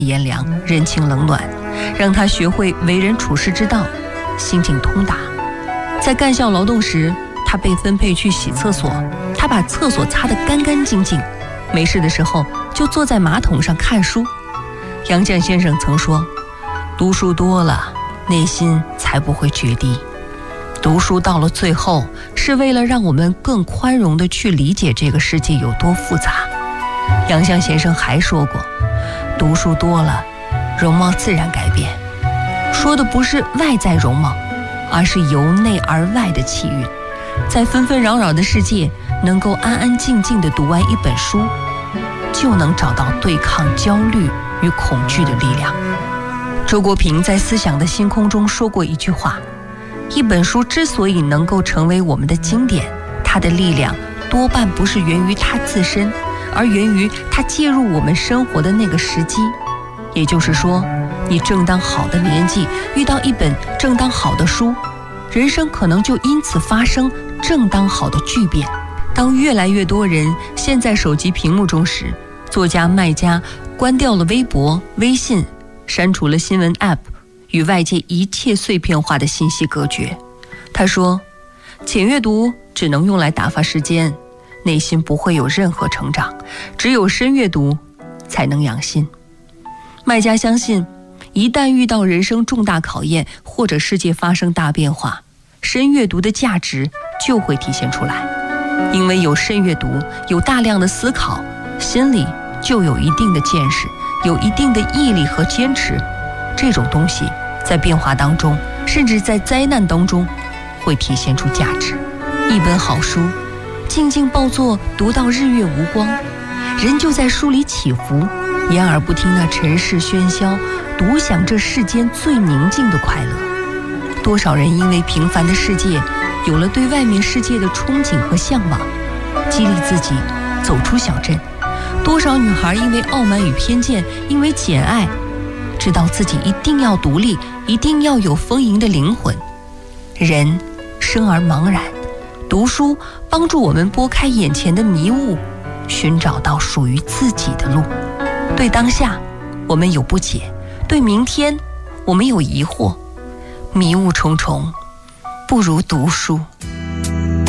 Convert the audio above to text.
炎凉，人情冷暖，让他学会为人处事之道，心境通达。在干校劳动时，他被分配去洗厕所，他把厕所擦得干干净净，没事的时候就坐在马桶上看书。杨绛先生曾说，读书多了，内心才不会决堤。读书到了最后，是为了让我们更宽容地去理解这个世界有多复杂。杨绛先生还说过，读书多了，容貌自然改变。说的不是外在容貌，而是由内而外的气韵。在纷纷扰扰的世界，能够安安静静地读完一本书，就能找到对抗焦虑与恐惧的力量。周国平在《思想的星空》中说过一句话，一本书之所以能够成为我们的经典，它的力量多半不是源于它自身，而源于它介入我们生活的那个时机。也就是说，你正当好的年纪遇到一本正当好的书，人生可能就因此发生正当好的巨变。当越来越多人陷在手机屏幕中时，作家麦家关掉了微博、微信，删除了新闻 App， 与外界一切碎片化的信息隔绝。他说，浅阅读只能用来打发时间，内心不会有任何成长，只有深阅读才能养心。麦家相信，一旦遇到人生重大考验或者世界发生大变化，深阅读的价值就会体现出来。因为有深阅读，有大量的思考，心里就有一定的见识，有一定的毅力和坚持。这种东西在变化当中，甚至在灾难当中，会体现出价值。一本好书，静静抱坐，读到日月无光，人就在书里起伏，掩耳不听那尘世喧嚣，独享这世间最宁静的快乐。多少人因为平凡的世界有了对外面世界的憧憬和向往，激励自己走出小镇。多少女孩因为傲慢与偏见，因为简爱，知道自己一定要独立，一定要有丰盈的灵魂。人生而茫然，读书帮助我们拨开眼前的迷雾，寻找到属于自己的路。对当下我们有不解，对明天我们有疑惑，迷雾重重，不如读书。